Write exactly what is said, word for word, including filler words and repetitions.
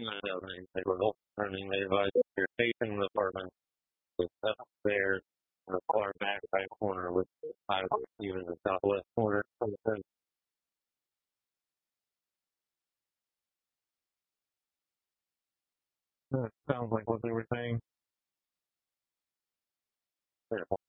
I don't think they were open. I mean, they like you're facing the apartment with up there in the far back right corner with I even the southwest corner. That sounds like what they were saying.